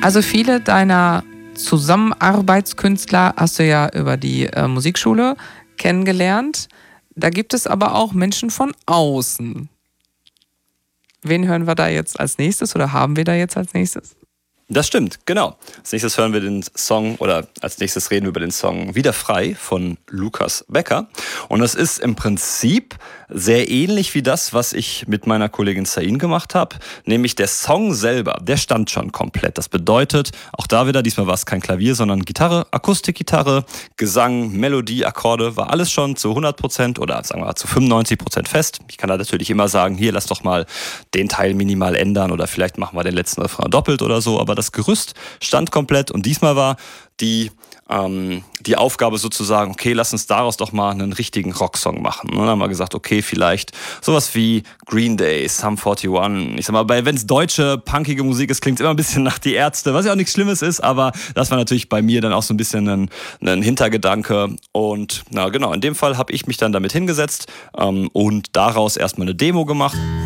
Also viele deiner Zusammenarbeitskünstler hast du ja über die Musikschule kennengelernt. Da gibt es aber auch Menschen von außen. Wen hören wir da jetzt als nächstes oder haben wir da jetzt als nächstes? Das stimmt, genau. Als nächstes hören wir den Song oder als nächstes reden wir über den Song Wieder frei von Lukas Becker. Und das ist im Prinzip sehr ähnlich wie das, was ich mit meiner Kollegin Zain gemacht habe. Nämlich der Song selber, der stand schon komplett. Das bedeutet, auch da wieder, diesmal war es kein Klavier, sondern Gitarre, Akustikgitarre, Gesang, Melodie, Akkorde, war alles schon zu 100% oder sagen wir mal zu 95% fest. Ich kann da natürlich immer sagen, hier, lass doch mal den Teil minimal ändern oder vielleicht machen wir den letzten Refrain doppelt oder so, aber das Gerüst stand komplett und diesmal war die Aufgabe sozusagen, okay, lass uns daraus doch mal einen richtigen Rocksong machen. Und dann haben wir gesagt, okay, vielleicht sowas wie Green Day, Sum 41. Ich sag mal, wenn es deutsche, punkige Musik ist, klingt es immer ein bisschen nach Die Ärzte, was ja auch nichts Schlimmes ist, aber das war natürlich bei mir dann auch so ein bisschen ein Hintergedanke. Und na genau, in dem Fall habe ich mich dann damit hingesetzt und daraus erstmal eine Demo gemacht.